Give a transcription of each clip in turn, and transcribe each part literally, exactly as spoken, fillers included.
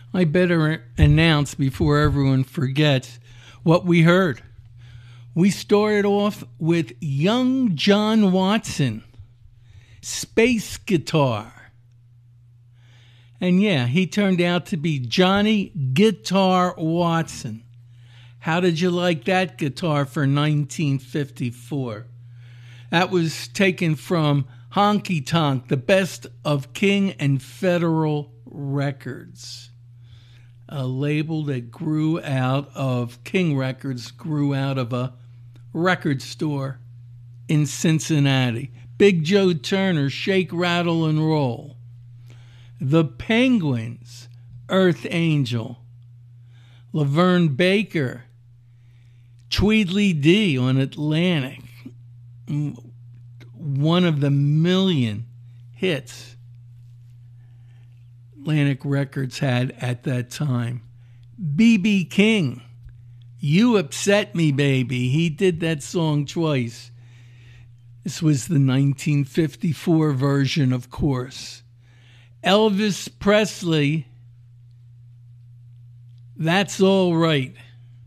I better announce before everyone forgets what we heard. We started off with Young John Watson, Space Guitar. And yeah, he turned out to be Johnny Guitar Watson. How did you like that guitar for nineteen fifty-four? That was taken from Honky Tonk, the best of King and Federal Records. A label that grew out of, King Records grew out of a record store in Cincinnati. Big Joe Turner, Shake, Rattle, and Roll. The Penguins, Earth Angel. Laverne Baker, Tweedledee Dee on Atlantic. One of the million hits Atlantic Records had at that time. B B King, You Upset Me, Baby. He did that song twice. This was the nineteen fifty-four version, of course. Elvis Presley, That's All Right.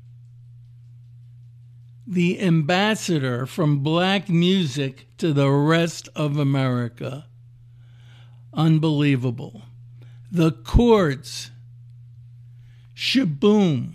The ambassador from black music to the rest of America. Unbelievable. The Chords, Shaboom.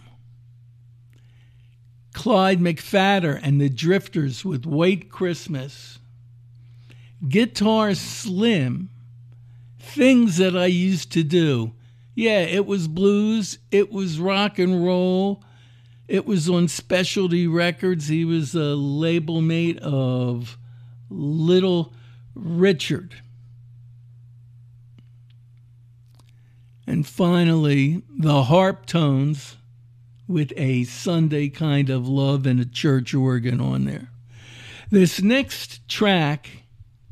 Clyde McPhatter and the Drifters with White Christmas. Guitar Slim, Things That I Used to Do. Yeah, it was blues, it was rock and roll, it was on Specialty Records. He was a label mate of Little Richard. And finally, the Harp Tones with a Sunday Kind of Love and a church organ on there. This next track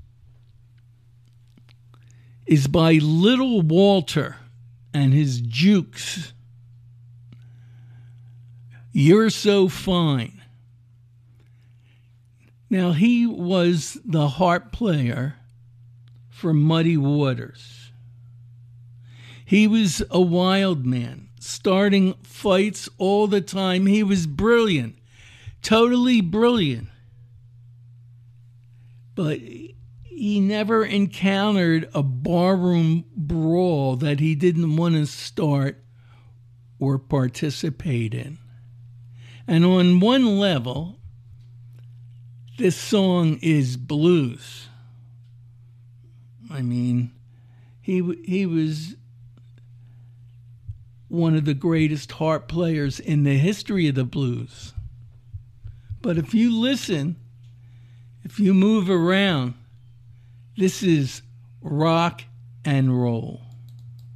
is by Little Walter and his Jukes. You're So Fine. Now, he was the harp player for Muddy Waters. He was a wild man, starting fights all the time. He was brilliant, totally brilliant. But he never encountered a barroom brawl that he didn't want to start or participate in. And on one level, this song is blues. I mean, he he was one of the greatest harp players in the history of the blues. But if you listen, if you move around, this is rock and roll.